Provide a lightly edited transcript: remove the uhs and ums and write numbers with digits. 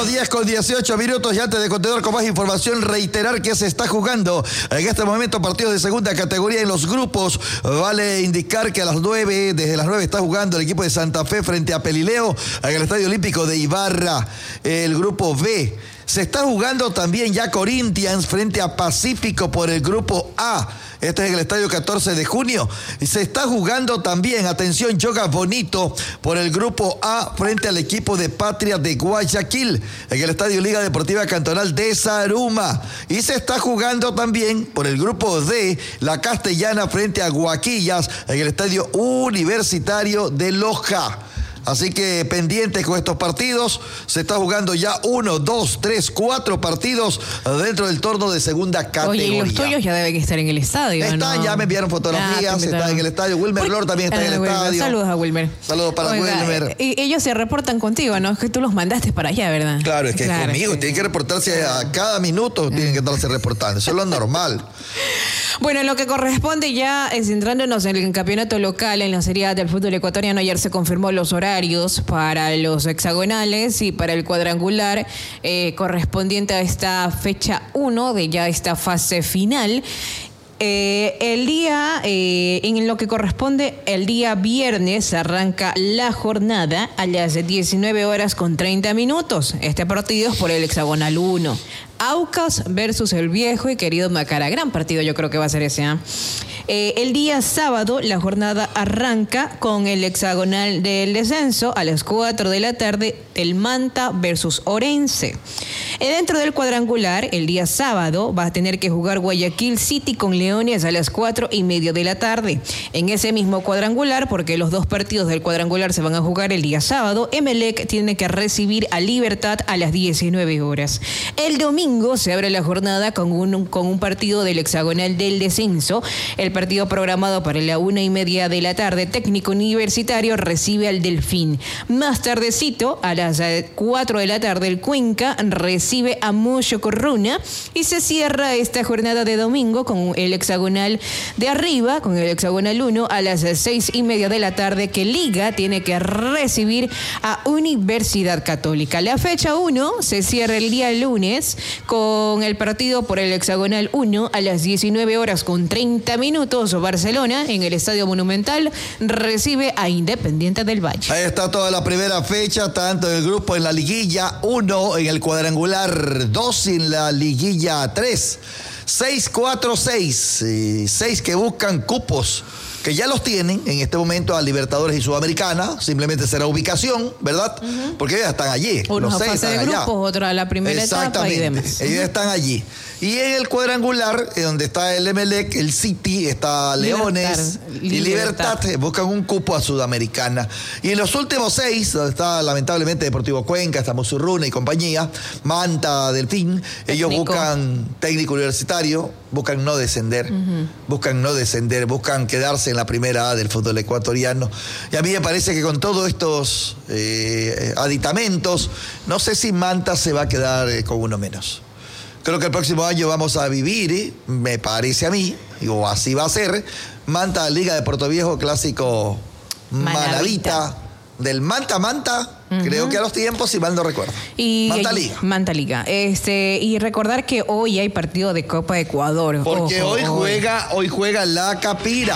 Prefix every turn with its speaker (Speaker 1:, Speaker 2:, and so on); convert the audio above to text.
Speaker 1: Bueno, 10:18. Y antes de continuar con más información, reiterar que se está jugando en este momento partidos de segunda categoría en los grupos. Vale indicar que desde las 9 está jugando el equipo de Santa Fe frente a Pelileo en el Estadio Olímpico de Ibarra. El grupo B. Se está jugando también ya Corinthians frente a Pacífico por el grupo A. Este es en el estadio 14 de junio. Y se está jugando también, atención, Yoga Bonito por el grupo A frente al equipo de Patria de Guayaquil en el estadio Liga Deportiva Cantonal de Zaruma. Y se está jugando también por el grupo D, la Castellana frente a Guaquillas en el estadio Universitario de Loja. Así que pendientes con estos partidos. Se está jugando ya 1, 2, 3, 4 partidos dentro del torneo de segunda categoría.
Speaker 2: Oye, y los tuyos ya deben estar en el estadio,
Speaker 1: están, ¿no? Ya me enviaron fotografías, están en el estadio. Wilmer Lord también está en el
Speaker 2: Wilmer.
Speaker 1: estadio.
Speaker 2: Saludos a Wilmer.
Speaker 1: Saludos para Wilmer.
Speaker 2: Y ellos se reportan contigo, ¿no? Es que tú los mandaste para allá, ¿verdad?
Speaker 1: Claro, es que conmigo. Tienen que reportarse a cada minuto, tienen que estarse reportando. Eso es lo normal.
Speaker 2: Bueno, en lo que corresponde ya, centrándonos en el campeonato local, en la Serie A del fútbol ecuatoriano, ayer se confirmó los horarios para los hexagonales y para el cuadrangular correspondiente a esta fecha 1 de ya esta fase final. El día, en lo que corresponde, el día viernes arranca la jornada a las 19:30. Este partido es por el hexagonal 1. Aucas versus el viejo y querido Macará. Gran partido yo creo que va a ser ese, ¿eh? El día sábado la jornada arranca con el hexagonal del descenso a las 4 de la tarde, el Manta versus Orense. Dentro del cuadrangular, el día sábado va a tener que jugar Guayaquil City con Leones a las 4:30 de la tarde. En ese mismo cuadrangular, porque los dos partidos del cuadrangular se van a jugar el día sábado, Emelec tiene que recibir a Libertad a las 19 horas. El domingo se abre la jornada con un partido del hexagonal del descenso. El partido programado para la 1:30 de la tarde, Técnico Universitario recibe al Delfín. Más tardecito, a las 4 de la tarde, el Cuenca recibe a Moyo Corruna y se cierra esta jornada de domingo con el hexagonal de arriba, con el hexagonal 1 a las 6:30 de la tarde, que Liga tiene que recibir a Universidad Católica. La fecha 1 se cierra el día lunes con el partido por el hexagonal 1 a las 19:30. Barcelona en el Estadio Monumental recibe a Independiente del Valle.
Speaker 1: Ahí está toda la primera fecha, tanto en el grupo en la liguilla 1, en el cuadrangular 2 y en la liguilla 3. 6, 4, 6. 6 que buscan cupos, que ya los tienen en este momento a Libertadores y Sudamericana. Simplemente será ubicación, ¿verdad? Uh-huh. Porque ellos están allí.
Speaker 2: Unos a fase de grupos, otra a la primera etapa y demás.
Speaker 1: Ellos están allí. Y en el cuadrangular, donde está el Emelec, el City, está Leones y Libertad, buscan un cupo a Sudamericana. Y en los últimos 6, donde está lamentablemente Deportivo Cuenca, está Musurruna y compañía, Manta, Delfín, ellos buscan técnico universitario, buscan no descender, buscan quedarse en la primera A del fútbol ecuatoriano. Y a mí me parece que con todos estos aditamentos, no sé si Manta se va a quedar con uno menos. Creo que el próximo año vamos a vivir, me parece a mí, digo, así va a ser, Manta Liga de Puerto Viejo, clásico Manavita, del Manta, uh-huh. Creo que a los tiempos, si mal no recuerdo.
Speaker 2: Manta Liga. Y recordar que hoy hay partido de Copa Ecuador.
Speaker 1: Porque hoy juega la Capira.